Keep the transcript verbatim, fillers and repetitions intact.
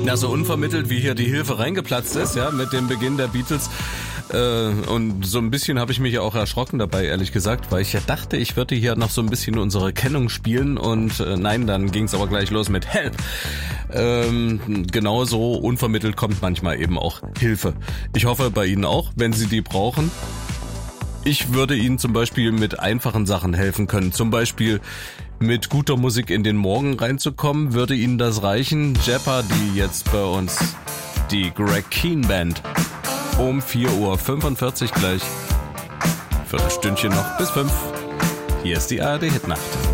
Na, so unvermittelt, wie hier die Hilfe reingeplatzt ist, ja, mit dem Beginn der Beatles. Äh, und so ein bisschen habe ich mich ja auch erschrocken dabei, ehrlich gesagt, weil ich ja dachte, ich würde hier noch so ein bisschen unsere Kennung spielen und äh, nein, dann ging es aber gleich los mit Help. Ähm, genauso unvermittelt kommt manchmal eben auch Hilfe. Ich hoffe bei Ihnen auch, wenn Sie die brauchen. Ich würde Ihnen zum Beispiel mit einfachen Sachen helfen können. Zum Beispiel mit guter Musik in den Morgen reinzukommen. Würde Ihnen das reichen? Jeopardy jetzt bei uns. Die Greg Keen Band. Um vier Uhr fünfundvierzig gleich. Viertelstündchen noch bis fünf. Hier ist die A R D Hitnacht.